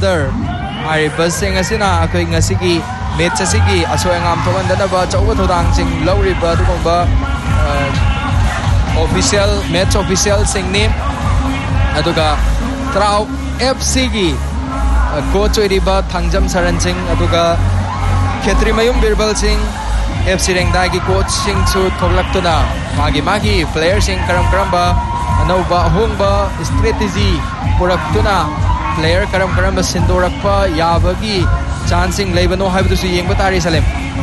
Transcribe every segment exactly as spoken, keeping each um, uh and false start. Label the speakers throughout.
Speaker 1: midfielder hari basing asina akoi ngasigi match asigi asoi ngam thoban dana ba chauba thodang sing lori ba dugomba official match official sing ni aduga Trau F C gi coach oiriba Thangjam Saran Singh aduga Khetrimayum Birbal Singh F C Rengdai gi coach sing chu thoklaktuna magi magi player sing karam karamba anauba hongba strategy puraktuna player karam karamba sindorakpa yabagi chancing leibano haibdu su yengba tari Salem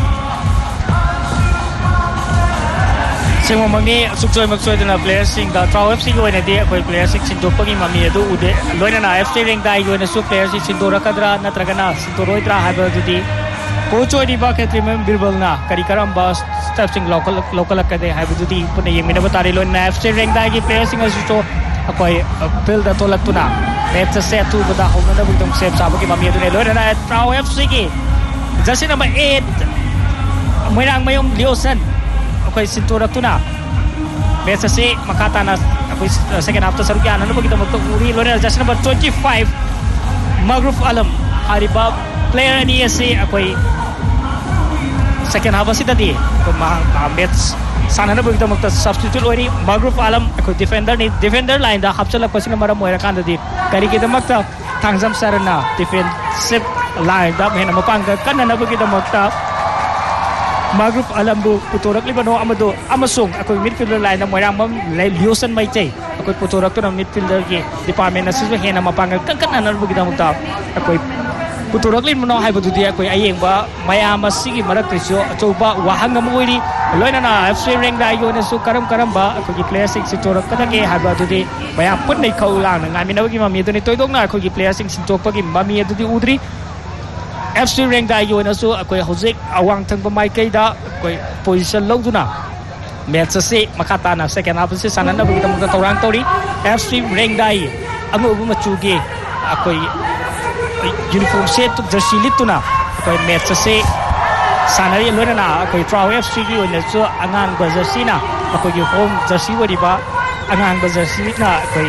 Speaker 2: Singmo mami sukjoi maksoi dana player sing da Trau F C go ina de koi player sing sindopagi mami adu ude loina na F C Rengdai go ina su player sing sindorakadra natragana sindoroidra haiba dudi coach oi ba Khetrimayum Birbal na kari karamba step sing local local akade haiba dudi pune yemina batari loina F C Rengdai gi player sing asu so akoi field da tolakuna match se tu bada hona na budum sep sabagi mami adu ne loina na Trau F C gi jersey number eight Moirang Mayom Liosan akoi sintoraktuna match se makata na akoi second half ta saru kya nanu bagita mokto uri loina jersey number twenty-five Magruf Alam hariba player ni ase akoi second half asida di ko match sanana bagita mokta substitute ori Magruf Alam akoi defender ni defender line da hapchala pasina mara moira kan di kari kita makta Thangjam Sarana defensive line da mena mapanga kanana bagita mokta Magruf Alambu putorak libano amado amasung akoi midfielder line na moirang mam Liosan Maichai akoi putorak to na midfielder gi department na sisu hena mapanga kankan na bagita mokta akoi putorak libano haibu dia akoi ayengba mayama sigi marak tiso choba wahang amoi loina na F C Rengdai yo na su karam karamba akoi gi player sing sitorak kadage haibu dudi maya pun nei khaulang na ngami na gi mami duni toidok na akoi gi player sing sitokpa gi mami dudi udri F C Rengdai yo na su akoi hojik awang thangba mai kai da akoi position loduna match se makata na second half se sanana bagita mukta torang tori F C Rengdai angu bu machu ge akoi uniform set to jersey lituna akoi match se sanari loina na akoi Trau F C gi ona su angang ba jersey na akoi gi home jersey wori ba angang ba jersey na akoi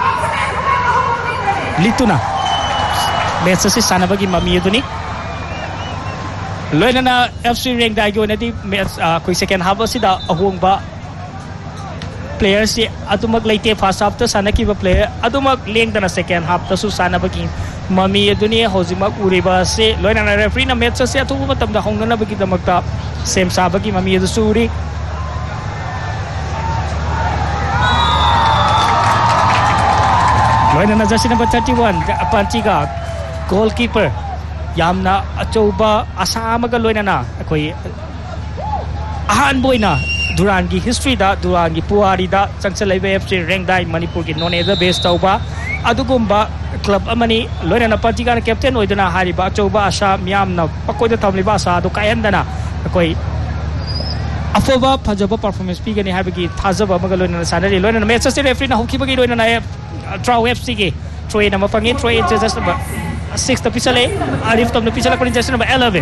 Speaker 2: lituna match se sanaba gi mami duni loina na F C Rengdai go na di koi second half asida ahong ba player si adumak leite first half ta sanaki ba player adumak leng dana second half ta su sanaba gi mami aduni hojimak uriba se loina na referee na match se atu matam da hongna ba gi damakta same sabagi mami adu suri loina na jersey number thirty-one Panchiga goalkeeper yamna achoba asa amaga loina na akoi ahan boina durangi history da durangi puari da changchalai F C Rengdai Manipur ki non the best tauba adugumba club amani loina na Panchiga na captain oidana hariba achoba asa miamna pakoida thamliba asa du kayandana akoi afoba phajaba performance pi gani habagi thajaba amaga loina na sanari loina na match se referee na hokibagi loina na Trau F C ki Troy na mapangi Troy just number six ta pisale Arif tom na pisala ko jersey number eleven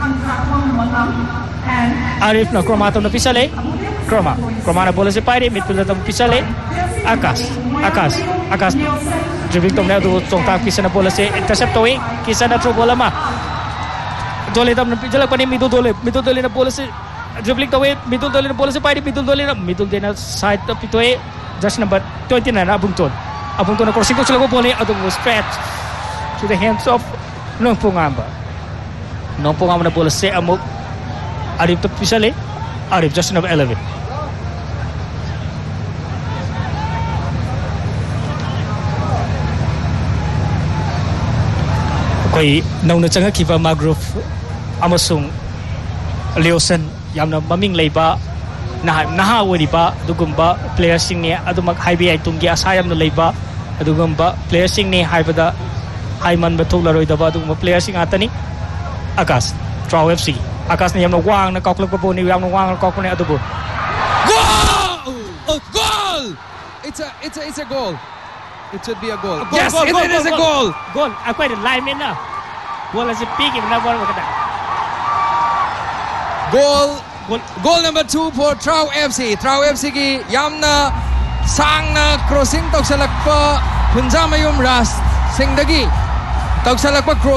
Speaker 2: Arif na Kroma tom na pisale Kroma Kroma na bola se paire midfielder tom pisale Akas Akas Akas dribbling tom na do chongta pisana bola se intercept toy kisana throw bola ma dole tom na pisala ko ni middle dole middle dole na bola se dribbling toy middle dole na bola se paire middle dole na middle dole na side to pitoy jersey number twenty-nine abungton abungton na crossing ko sila ko bola ado stretch to the hands of Nongpongamba. Nongpongamba na bola se amok Arif to pisale Arif just number eleven. Koi nauna changa kiba Magruf amasung Liosan yamna maming leiba na naha woriba dugumba player sing ne adumak haibi ai tungi asayam na leiba adugumba player sing ne haibada Haiman betul laroi daba tu player sing atani Akas Trau F C Akas ni yamna wang na koklok po ni yamna wang na koklok ni adubo
Speaker 1: goal oh goal it's a it's a it's a goal it should be a goal, a goal yes goal, it, goal, it goal, is goal, a goal
Speaker 2: goal akwai da line na bola se pigi na bola kada
Speaker 1: goal goal goal number two for Trau F C Trau F C ki yamna sangna crossing tok salakpa Punjamayum Ras Singdagi tawsalakpa